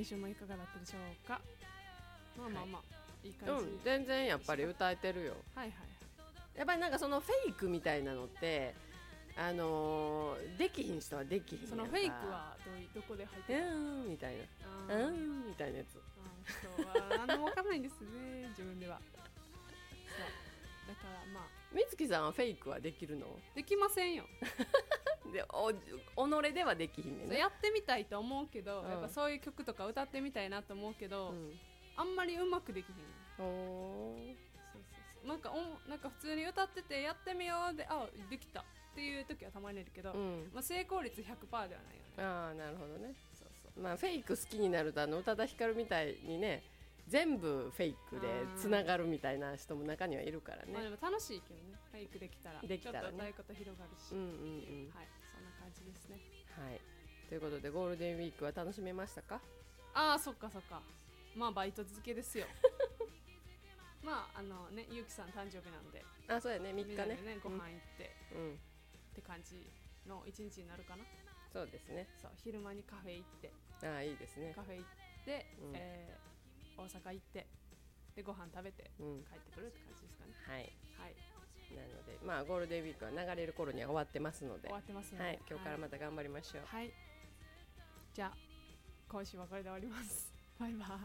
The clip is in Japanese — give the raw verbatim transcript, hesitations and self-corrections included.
今週もいかがだったでしょうか。まあまあまあ、はい、いい感じ、 うん、全然やっぱり歌えてるよ。 はいはい。 やっぱりなんかそのフェイクみたいなのってあのー、できひん人はできひんやんか。 そのフェイクはどういどこで入ってる？ うんみたいな、うんみたいなやつ。 そうは何も分かんないんですね自分では。そうだからまあ美月さんはフェイクはできるの？ できませんよでお己ではできひんねんね。 やってみたいと思うけど、うん、やっぱそういう曲とか歌ってみたいなと思うけど、うん、あんまりうまくできひん。おー、そうそうそう、なんかおなんか普通に歌っててやってみようで、あできたっていう時はたまにいるけど、うん、まあ、成功率 ひゃくパーセント ではないよね。 ああなるほどね。そうそう、まあ、フェイク好きになるとあの宇多田ヒカルみたいにね全部フェイクでつながるみたいな人も中にはいるからね。 まあ、でも楽しいけどね、フェイクできたらできたら、ね、 ちょっと歌い方広がるし、うんうんうん、はい、そんな感じですね。 はい、ということでゴールデンウィークは楽しめましたか？ ああそっかそっか、まあバイト続けですよまああのね、ゆうきさん誕生日なんで、 あそうやね、みっかね、 ねご飯行って、うん、って感じの一日になるかな。 そうですね。 そう、昼間にカフェ行って、 ああいいですね。 カフェ行って、うん、えー、大阪行ってでご飯食べて帰ってくるって感じですかね。 うん、はい、 はい、 なので、まあ、ゴールデンウィークは流れる頃には終わってますので、 終わってますので、 はい、今日からまた頑張りましょう。 はい、はい、じゃあ今週はこれで終わります。バイバイ。